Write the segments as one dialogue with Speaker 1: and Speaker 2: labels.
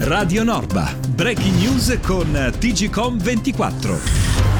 Speaker 1: Radio Norba, breaking news con TGcom24.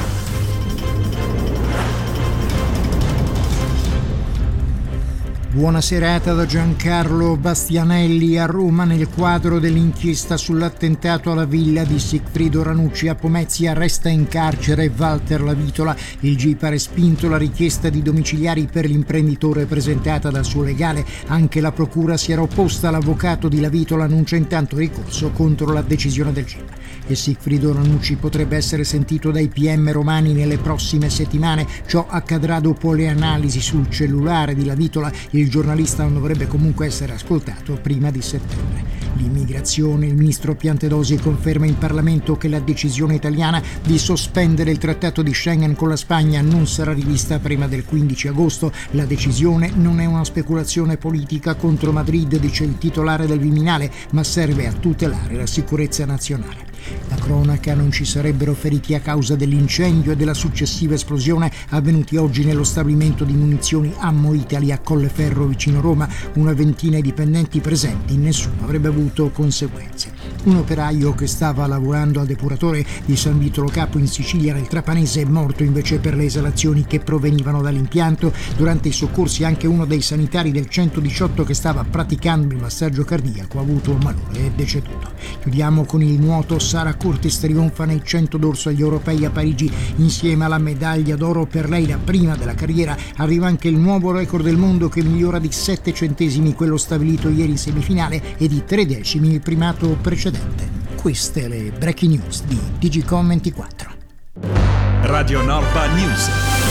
Speaker 2: Buona serata da Giancarlo Bastianelli. A Roma, nel quadro dell'inchiesta sull'attentato alla villa di Sigfrido Ranucci a Pomezia, resta in carcere Walter Lavitola. Il GIP ha respinto la richiesta di domiciliari per l'imprenditore presentata dal suo legale. Anche la procura si era opposta. L'avvocato di Lavitola annuncia intanto ricorso contro la decisione del GIP. E Sigfrido Ranucci potrebbe essere sentito dai PM romani nelle prossime settimane. Ciò accadrà dopo le analisi sul cellulare di Lavitola. Il giornalista non dovrebbe comunque essere ascoltato prima di settembre. L'immigrazione. Il ministro Piantedosi conferma in Parlamento che la decisione italiana di sospendere il trattato di Schengen con la Spagna non sarà rivista prima del 15 agosto. La decisione non è una speculazione politica contro Madrid, dice il titolare del Viminale, ma serve a tutelare la sicurezza nazionale. La cronaca. Non ci sarebbero feriti a causa dell'incendio e della successiva esplosione avvenuti oggi nello stabilimento di munizioni Ammo Italy a Colleferro vicino Roma. Una ventina di dipendenti presenti, nessuno avrebbe avuto conseguenze. Un operaio che stava lavorando al depuratore di San Vitolo Capo in Sicilia nel Trapanese è morto invece per le esalazioni che provenivano dall'impianto. Durante i soccorsi anche uno dei sanitari del 118 che stava praticando il massaggio cardiaco ha avuto un malore e è deceduto. Chiudiamo con il nuoto. Sara Curtis trionfa nei 100 d'orso agli europei a Parigi insieme alla medaglia d'oro. Per lei, la prima della carriera. Arriva anche il nuovo record del mondo che migliora di 7 centesimi quello stabilito ieri in semifinale e di 3 decimi il primato precedente. Queste le breaking news di TGcom24.
Speaker 1: Radio Norba News.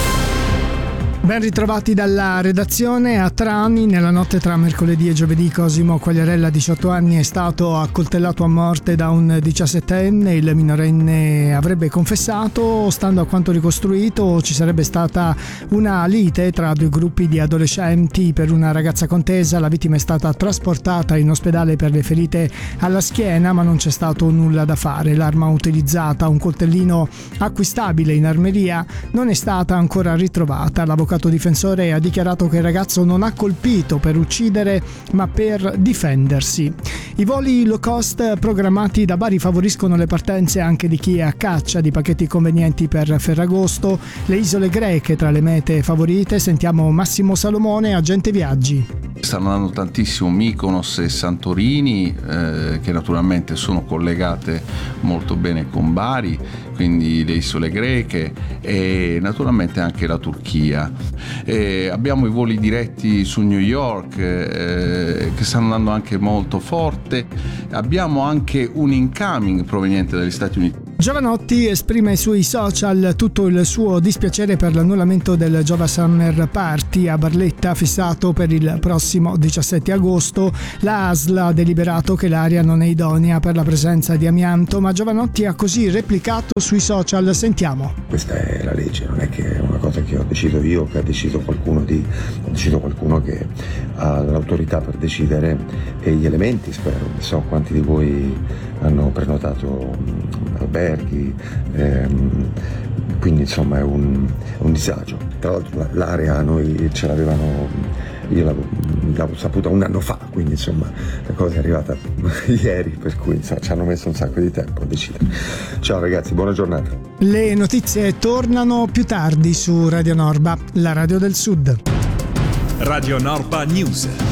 Speaker 3: Ben ritrovati dalla redazione. A Trani, nella notte tra mercoledì e giovedì, Cosimo Quagliarella, 18 anni, è stato accoltellato a morte da un 17enne. Il minorenne avrebbe confessato. Stando a quanto ricostruito, ci sarebbe stata una lite tra due gruppi di adolescenti per una ragazza contesa. La vittima è stata trasportata in ospedale per le ferite alla schiena, ma non c'è stato nulla da fare. L'arma utilizzata, un coltellino acquistabile in armeria, non è stata ancora ritrovata. L'avvocato difensore ha dichiarato che il ragazzo non ha colpito per uccidere ma per difendersi. I voli low cost programmati da Bari favoriscono le partenze anche di chi è a caccia di pacchetti convenienti per Ferragosto. Le isole greche tra le mete favorite. Sentiamo Massimo Salomone, agente viaggi.
Speaker 4: Stanno andando tantissimo Mykonos e Santorini, che naturalmente sono collegate molto bene con Bari, quindi le isole greche e naturalmente anche la Turchia. Abbiamo i voli diretti su New York che stanno andando anche molto forte. Abbiamo anche un incoming proveniente dagli Stati Uniti.
Speaker 3: Giovanotti esprime sui social tutto il suo dispiacere per l'annullamento del Giova Summer Party a Barletta fissato per il prossimo 17 agosto. La ASL ha deliberato che l'area non è idonea per la presenza di amianto, ma Giovanotti ha così replicato sui social. Sentiamo.
Speaker 5: Questa è la legge, non è che è una cosa che ho deciso io, che ha deciso qualcuno che ha l'autorità per decidere e gli elementi, spero. Non so quanti di voi hanno prenotato alberghi, quindi insomma è un disagio. Tra l'altro l'area noi ce l'avevano, io l'avevo saputa un anno fa, quindi insomma la cosa è arrivata ieri, per cui ci hanno messo un sacco di tempo a decidere. Ciao ragazzi, buona giornata.
Speaker 3: Le notizie tornano più tardi su Radio Norba, la radio del Sud.
Speaker 1: Radio Norba News.